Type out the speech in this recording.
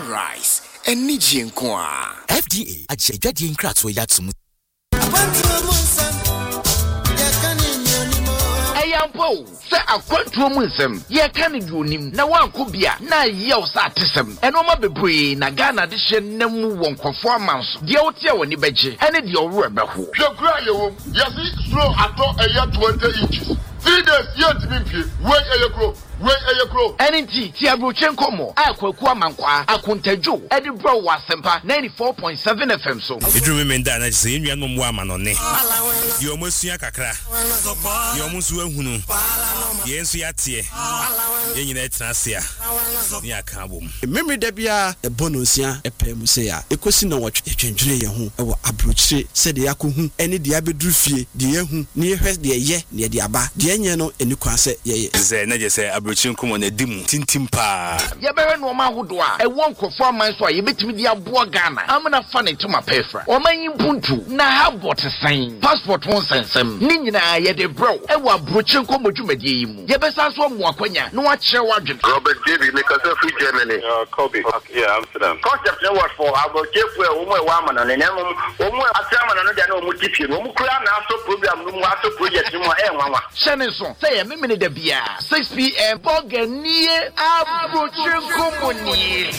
rice and Nijin Kwa. FDA, a Jadi in Kratz, we had some. Ayampo, say a quantum ye can do him. Now one could be a na years artism, and Oma Bebri, Nagana edition, Nemu won't performance, the Otia when you beji, and it your rubber. Your cry, yes, slow at all a year 20 inches. 3 days yet to be wait a year. Wait a crow. NT Tiabrochenko mo. Akwa mankwa akuntejo. Edinburgh Wasempa 94.7 FM so. Edru memenda na se enua no mo amanone. Ye omosua kakra. Ye omusu ehunu. Ye ensu yatie. Ye nyina etrasia. Ni aka bom. Memory da bia e bonosia e pem se ya. Ekosi na wotwe twendwene ye ho e wo abrochire se de yakohu ene de abeduru fie de yehu ne yehwe de ye ne de aba. De enye no eni kwa se ye. Ze na je se Abrochinku na dimu tintimpa ye bere no ma hodo a e won kofo man so a ye betimi di aboa Ghana amana fa ne to ma pefra o man yimpuntu na ha bot sign passport won sensem ni nyina ye de bro e wo Abrochinku modwumadie yi mu ye besa so mo akwanya no a kire wadwen Robert David Nicholas free Germany. Kobe. Yeah, Amsterdam. Concept no what for Abrochinku e wo wa mana ne nemu wo mu asiama no dia na wo tipie no mu kura na so program no mu aso project mu e nwanwa shene so say ye memene da bia 6 p.m. Boganie Abrochinku mo ni